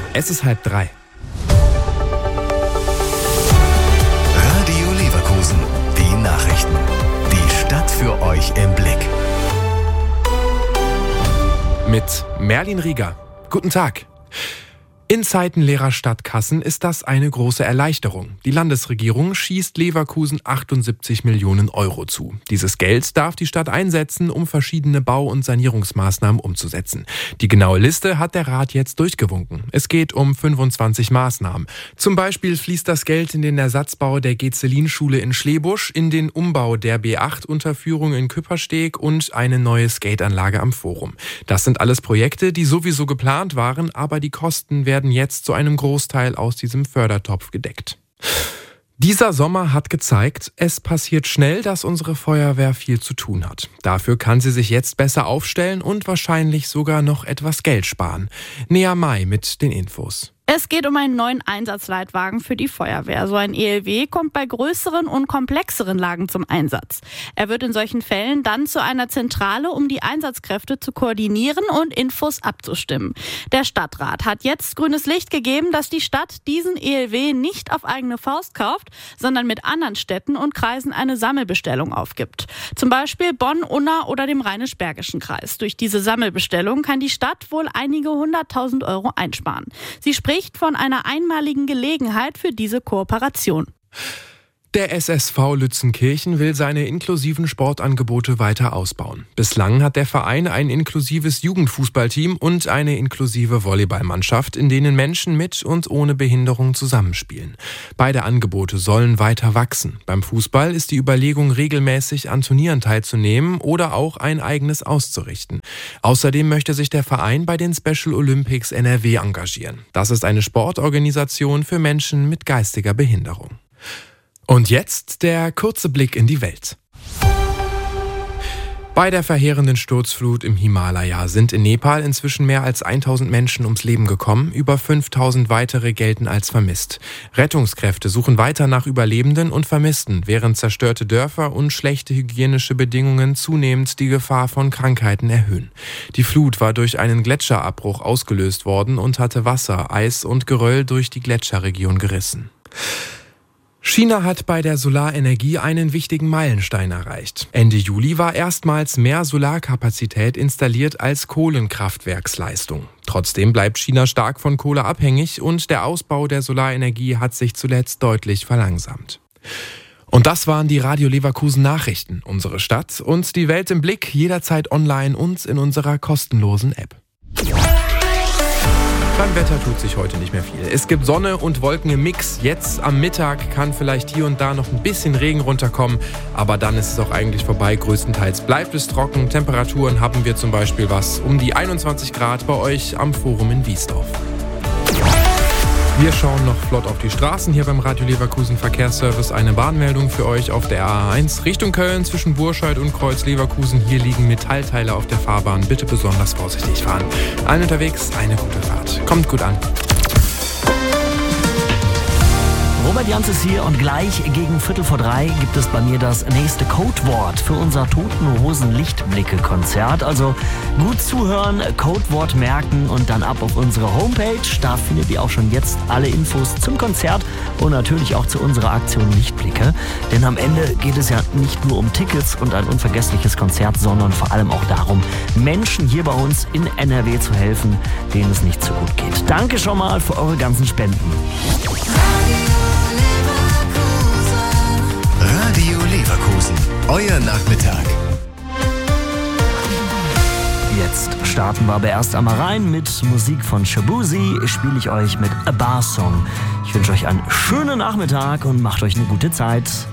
Es ist 2:30. Radio Leverkusen, die Nachrichten. Die Stadt für euch im Blick. Mit Merlin Rieger. Guten Tag. In Zeiten leerer Stadtkassen ist das eine große Erleichterung. Die Landesregierung schießt Leverkusen 78 Millionen Euro zu. Dieses Geld darf die Stadt einsetzen, um verschiedene Bau- und Sanierungsmaßnahmen umzusetzen. Die genaue Liste hat der Rat jetzt durchgewunken. Es geht um 25 Maßnahmen. Zum Beispiel fließt das Geld in den Ersatzbau der Gezelin-Schule in Schlebusch, in den Umbau der B8-Unterführung in Küppersteg und eine neue Skateanlage am Forum. Das sind alles Projekte, die sowieso geplant waren, aber die Kosten werden jetzt zu einem Großteil aus diesem Fördertopf gedeckt. Dieser Sommer hat gezeigt, es passiert schnell, dass unsere Feuerwehr viel zu tun hat. Dafür kann sie sich jetzt besser aufstellen und wahrscheinlich sogar noch etwas Geld sparen. Nea May mit den Infos. Es geht um einen neuen Einsatzleitwagen für die Feuerwehr. So ein ELW kommt bei größeren und komplexeren Lagen zum Einsatz. Er wird in solchen Fällen dann zu einer Zentrale, um die Einsatzkräfte zu koordinieren und Infos abzustimmen. Der Stadtrat hat jetzt grünes Licht gegeben, dass die Stadt diesen ELW nicht auf eigene Faust kauft, sondern mit anderen Städten und Kreisen eine Sammelbestellung aufgibt. Zum Beispiel Bonn, Unna oder dem Rheinisch-Bergischen Kreis. Durch diese Sammelbestellung kann die Stadt wohl einige 100.000 Euro einsparen. Sie spricht von einer einmaligen Gelegenheit für diese Kooperation. Der SSV Lützenkirchen will seine inklusiven Sportangebote weiter ausbauen. Bislang hat der Verein ein inklusives Jugendfußballteam und eine inklusive Volleyballmannschaft, in denen Menschen mit und ohne Behinderung zusammenspielen. Beide Angebote sollen weiter wachsen. Beim Fußball ist die Überlegung, regelmäßig an Turnieren teilzunehmen oder auch ein eigenes auszurichten. Außerdem möchte sich der Verein bei den Special Olympics NRW engagieren. Das ist eine Sportorganisation für Menschen mit geistiger Behinderung. Und jetzt der kurze Blick in die Welt. Bei der verheerenden Sturzflut im Himalaya sind in Nepal inzwischen mehr als 1000 Menschen ums Leben gekommen. Über 5000 weitere gelten als vermisst. Rettungskräfte suchen weiter nach Überlebenden und Vermissten, während zerstörte Dörfer und schlechte hygienische Bedingungen zunehmend die Gefahr von Krankheiten erhöhen. Die Flut war durch einen Gletscherabbruch ausgelöst worden und hatte Wasser, Eis und Geröll durch die Gletscherregion gerissen. China hat bei der Solarenergie einen wichtigen Meilenstein erreicht. Ende Juli war erstmals mehr Solarkapazität installiert als Kohlenkraftwerksleistung. Trotzdem bleibt China stark von Kohle abhängig und der Ausbau der Solarenergie hat sich zuletzt deutlich verlangsamt. Und das waren die Radio Leverkusen Nachrichten. Unsere Stadt und die Welt im Blick, jederzeit online und in unserer kostenlosen App. Beim Wetter tut sich heute nicht mehr viel. Es gibt Sonne und Wolken im Mix. Jetzt am Mittag kann vielleicht hier und da noch ein bisschen Regen runterkommen, aber dann ist es auch eigentlich vorbei. Größtenteils bleibt es trocken. Temperaturen haben wir zum Beispiel um die 21 Grad bei euch am Forum in Wiesdorf. Wir schauen noch flott auf die Straßen hier beim Radio Leverkusen Verkehrsservice. Eine Bahnmeldung für euch auf der A1 Richtung Köln zwischen Burscheid und Kreuz Leverkusen. Hier liegen Metallteile auf der Fahrbahn. Bitte besonders vorsichtig fahren. Allen unterwegs eine gute Fahrt. Kommt gut an. Robert Jans ist hier und gleich gegen 2:45 gibt es bei mir das nächste Codewort für unser Toten Hosen Lichtblicke-Konzert. Also gut zuhören, Codewort merken und dann ab auf unsere Homepage. Da findet ihr auch schon jetzt alle Infos zum Konzert und natürlich auch zu unserer Aktion Lichtblicke. Denn am Ende geht es ja nicht nur um Tickets und ein unvergessliches Konzert, sondern vor allem auch darum, Menschen hier bei uns in NRW zu helfen, denen es nicht so gut geht. Danke schon mal für eure ganzen Spenden. Radio Leverkusen, euer Nachmittag. Jetzt starten wir aber erst einmal rein mit Musik von Shabuzi. Spiele ich euch mit A Bar Song. Ich wünsche euch einen schönen Nachmittag und macht euch eine gute Zeit.